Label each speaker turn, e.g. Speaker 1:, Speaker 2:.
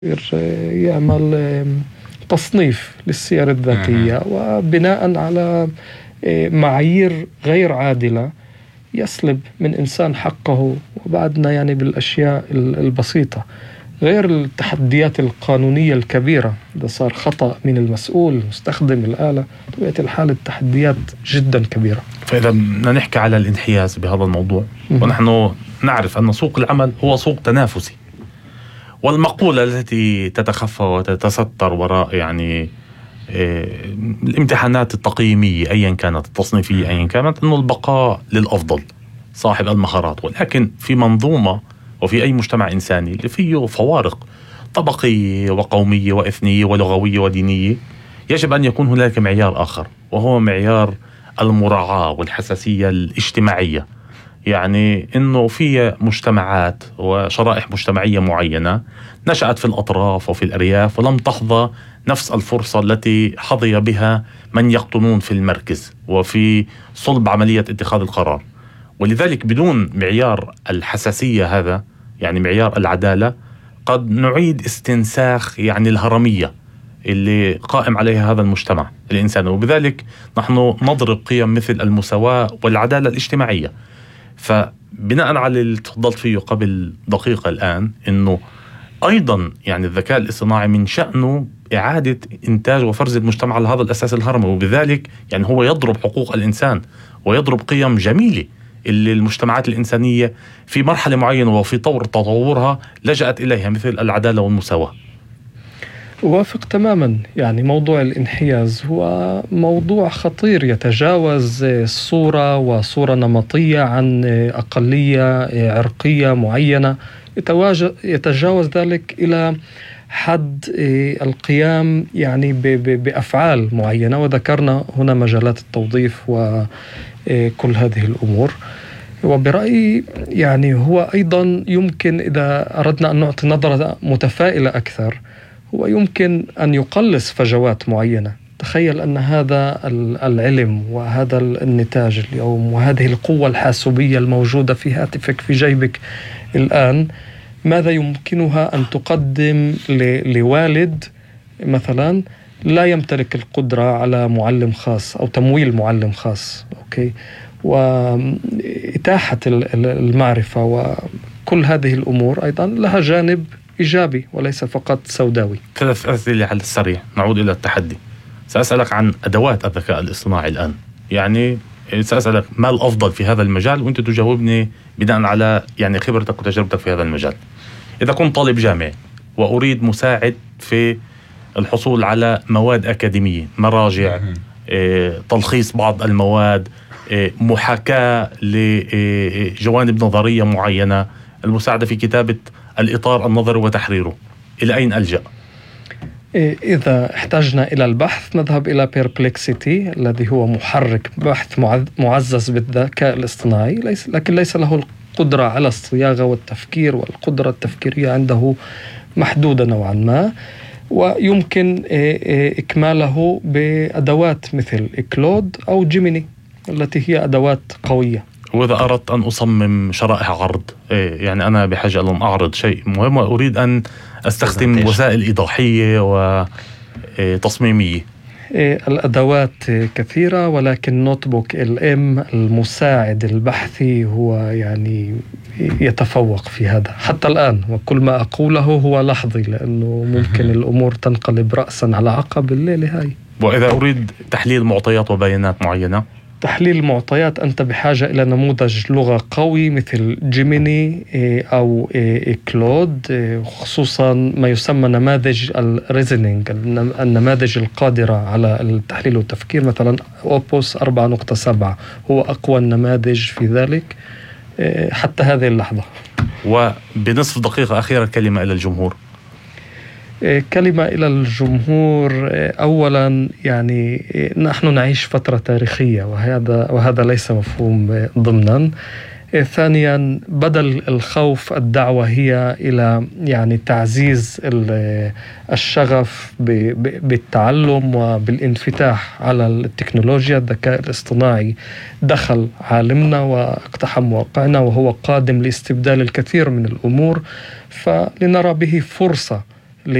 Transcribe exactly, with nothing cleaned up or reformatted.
Speaker 1: يعمل تصنيف للسير الذاتية وبناء على معايير غير عادلة يسلب من إنسان حقه. وبعدنا يعني بالأشياء البسيطة غير التحديات القانونية الكبيرة. إذا صار خطأ من المسؤول مستخدم الآلة طبيعة الحال التحديات جدا كبيرة.
Speaker 2: فإذا بدنا نحكي على الانحياز بهذا الموضوع م- ونحن نعرف أن سوق العمل هو سوق تنافسي، والمقولة التي تتخفى وتتستر وراء يعني الامتحانات التقييمية أيا كانت التصنيفية أيا كانت أنه البقاء للأفضل صاحب المهارات. ولكن في منظومة وفي أي مجتمع إنساني اللي فيه فوارق طبقية وقومية وإثنية ولغوية ودينية يجب أن يكون هناك معيار آخر، وهو معيار المراعاة والحساسية الاجتماعية. يعني إنه في مجتمعات وشرائح مجتمعية معينة نشأت في الأطراف وفي الأرياف ولم تحظى نفس الفرصة التي حظي بها من يقطنون في المركز وفي صلب عملية اتخاذ القرار. ولذلك بدون معيار الحساسية هذا، يعني معيار العدالة، قد نعيد استنساخ يعني الهرمية اللي قائم عليها هذا المجتمع الإنساني. وبذلك نحن نضرب قيم مثل المساواة والعدالة الاجتماعية. فبناء على اللي تفضلت فيه قبل دقيقة الآن، إنه أيضا يعني الذكاء الاصطناعي من شأنه إعادة إنتاج وفرز المجتمع على هذا الأساس الهرمي، وبذلك يعني هو يضرب حقوق الإنسان ويضرب قيم جميلة اللي المجتمعات الإنسانية في مرحلة معينة وفي طور تطورها لجأت إليها، مثل العدالة والمساواة.
Speaker 1: وافق تماما. يعني موضوع الانحياز هو موضوع خطير يتجاوز صورة وصورة نمطية عن أقلية عرقية معينة، يتجاوز ذلك إلى حد القيام يعني بأفعال معينة، وذكرنا هنا مجالات التوظيف وكل هذه الأمور. وبرأيي يعني هو أيضا يمكن إذا أردنا أن نعطي نظرة متفائلة أكثر، هو يمكن أن يقلص فجوات معينة. تخيل أن هذا العلم وهذا النتاج اليوم وهذه القوة الحاسوبية الموجودة في هاتفك في جيبك الآن، ماذا يمكنها أن تقدم لوالد مثلا لا يمتلك القدرة على معلم خاص أو تمويل معلم خاص. أوكي، وإتاحة المعرفة وكل هذه الأمور أيضا لها جانب إيجابي وليس فقط سوداوي.
Speaker 2: ثلاث أسئلة على السريع، نعود إلى التحدي. سأسألك عن أدوات الذكاء الاصطناعي الآن، يعني سأسألك ما الأفضل في هذا المجال وأنت تجاوبني بناء على يعني خبرتك وتجربتك في هذا المجال. إذا كنت طالب جامعي وأريد مساعد في الحصول على مواد أكاديمية، مراجع، إيه، تلخيص بعض المواد، إيه، محاكاة لجوانب نظرية معينة، المساعدة في كتابة الإطار النظري وتحريره، إلى أين ألجأ؟
Speaker 1: إذا احتاجنا إلى البحث نذهب إلى بيربلكسيتي الذي هو محرك بحث معزز بالذكاء الاصطناعي، ليس لكن ليس له القدرة على الصياغة والتفكير، والقدرة التفكيرية عنده محدودة نوعا ما، ويمكن إكماله بأدوات مثل كلود أو جيميني التي هي أدوات قوية.
Speaker 2: وإذا أردت أن أصمم شرائح عرض، يعني أنا بحاجة أن أعرض شيء مهم وأريد أن أستخدم وسائل إيضاحية وتصميمية،
Speaker 1: الأدوات كثيرة، ولكن نوتبوك ال إم المساعد البحثي هو يعني يتفوق في هذا حتى الآن. وكل ما أقوله هو لحظي، لأنه ممكن الأمور تنقلب رأسا على عقب الليلة هاي.
Speaker 2: وإذا أريد تحليل معطيات وبيانات معينة،
Speaker 1: تحليل المعطيات أنت بحاجة إلى نموذج لغة قوي مثل جيميني أو كلود، خصوصا ما يسمى نماذج الريزنينج، النماذج القادرة على التحليل والتفكير. مثلا أوبوس أربعة نقطة سبعة هو أقوى النماذج في ذلك حتى هذه اللحظة.
Speaker 2: وبنصف دقيقة أخيرة كلمة إلى الجمهور.
Speaker 1: كلمة إلى الجمهور، أولا يعني نحن نعيش فترة تاريخية وهذا وهذا ليس مفهوم ضمنا. ثانيا بدل الخوف الدعوة هي إلى يعني تعزيز الشغف بالتعلم وبالانفتاح على التكنولوجيا. الذكاء الاصطناعي دخل عالمنا واقتحم واقعنا وهو قادم لاستبدال الكثير من الأمور، فلنرى به فرصة